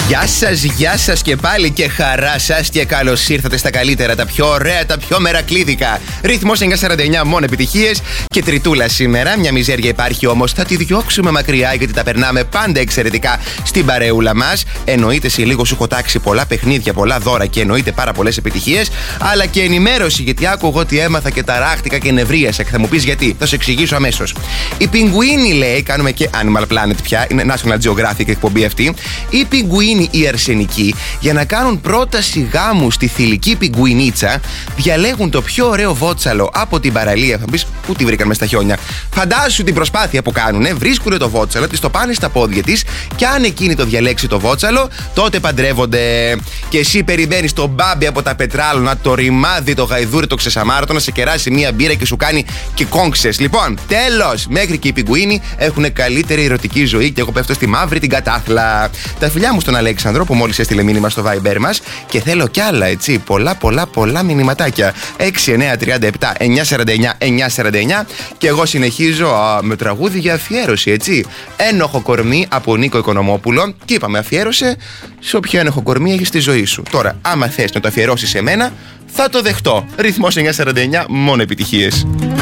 Γεια σας και πάλι και χαρά σας και καλώς ήρθατε στα καλύτερα, τα πιο ωραία, τα πιο μερακλίδικα. Ρυθμός 949, μόνο επιτυχίες και τριτούλα σήμερα. Μια μιζέρια υπάρχει όμως, θα τη διώξουμε μακριά γιατί τα περνάμε πάντα εξαιρετικά στην παρεούλα μας. Εννοείται σε λίγο σου έχω τάξει πολλά παιχνίδια, πολλά δώρα και εννοείται πάρα πολλές επιτυχίες, αλλά και ενημέρωση γιατί άκουγα ότι έμαθα και ταράχτηκα και νευρίασα. Και θα μου πεις γιατί, θα σου εξηγήσω αμέσως. Οι πιγκουίνοι, λέει, κάνουμε και Animal Planet πια, είναι National Geographic εκπομπή αυτή. Οι πιγκουίνοι οι αρσενικοί, για να κάνουν πρόταση γάμου στη θηλυκή πιγκουινίτσα, διαλέγουν το πιο ωραίο βότσαλο από την παραλία. Θα πεις, πού τη βρήκαν μες στα χιόνια. Φαντάσου την προσπάθεια που κάνουνε. Βρίσκουν το βότσαλο, της το πάνε στα πόδια της και αν εκείνη το διαλέξει το βότσαλο, τότε παντρεύονται. Και εσύ περιμένεις τον μπάμπι από τα πετράλωνα, το ρημάδι, το γαϊδούρι, το ξεσαμάρωτο, να σε κεράσει μία μπύρα και σου κάνει και κόγξες. Λοιπόν, τέλος! Μέχρι και οι πιγκουίνοι έχουν καλύτερη ερωτική ζωή και εγώ πέφτω στη μαύρη την κατάθλα. Τα φιλιά μου στον Αλέξανδρο που μόλις έστειλε μήνυμα στο Viber μας και θέλω κι άλλα, έτσι. Πολλά μηνυματάκια. 6937 949 949 και εγώ συνεχίζω με τραγούδι για αφιέρωση, έτσι. Ένοχο κορμί από Νίκο Οικονομόπουλο και είπαμε αφιέρωσε σε όποιο ένοχο κορμί έχεις στη ζωή σου. Τώρα, άμα θες να το αφιερώσεις σε μένα, θα το δεχτώ. Ρυθμός 949, μόνο επιτυχίες.